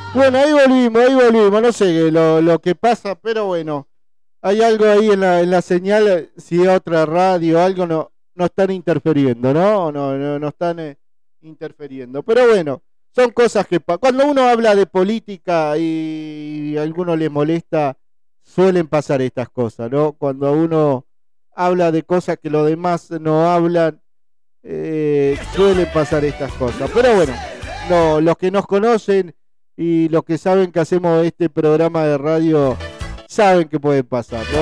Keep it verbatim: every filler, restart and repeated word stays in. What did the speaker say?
Bueno, ahí volvimos, ahí volvimos. No sé lo, lo que pasa, pero bueno. Hay algo ahí en la, en la señal. Si otra radio o algo no, no están interfiriendo, ¿no? No, no, no están eh, interfiriendo. Pero bueno, son cosas que pa- cuando uno habla de política y a alguno les molesta, suelen pasar estas cosas, ¿no? Cuando uno habla de cosas que los demás no hablan, eh, suelen pasar estas cosas. Pero bueno, no, los que nos conocen y los que saben que hacemos este programa de radio saben que puede pasar, ¿no?